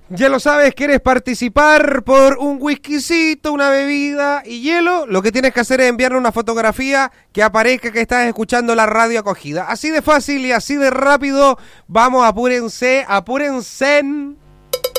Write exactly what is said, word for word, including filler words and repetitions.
Ya lo sabes, ¿quieres participar por un whiskycito, una bebida y hielo? Lo que tienes que hacer es enviarle una fotografía que aparezca que estás escuchando la radio acogida. Así de fácil y así de rápido. Vamos, apúrense, apúrense.